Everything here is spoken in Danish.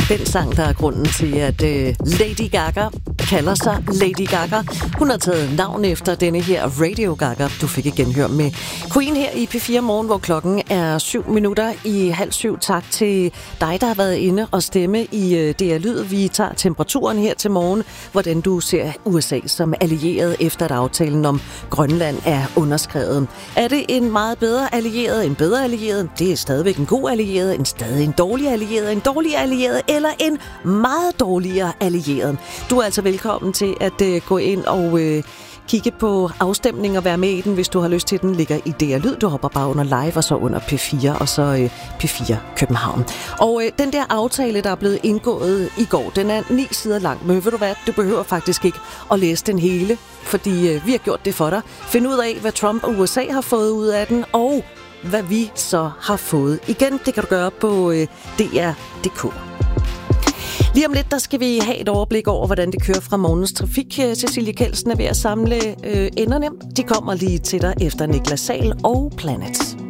Den sang, der er grunden til, at Lady Gaga kalder sig Lady Gaga. Hun har taget navn efter denne her Radio Gaga. Du fik igen hør med Queen her i P4 Morgen, hvor klokken er 7:07. Tak til dig, der har været inde og stemme i DR Lyd. Vi tager temperaturen her til morgen, hvordan du ser USA som allieret efter at aftalen om Grønland er underskrevet. Er det en meget bedre allieret, en bedre allieret? Det er stadigvæk en god allieret, en stadig en dårlig allieret, en dårlig allieret eller en meget dårligere allieret. Du er altså velkommen til at gå ind og kigge på afstemningen og være med i den, hvis du har lyst til den. Ligger i DR Lyd. Du hopper bare under live og så under P4 og så P4 København. Og den der aftale, der er blevet indgået i går, den er 9 sider lang. Men ved du hvad? Du behøver faktisk ikke at læse den hele, fordi vi har gjort det for dig. Find ud af, hvad Trump og USA har fået ud af den, og hvad vi så har fået igen. Det kan du gøre på DR.dk. Lige om lidt, der skal vi have et overblik over, hvordan det kører fra morgens trafik. Cecilie Kjeldsen er ved at samle enderne. De kommer lige til dig efter Niklas Sahl og Planet.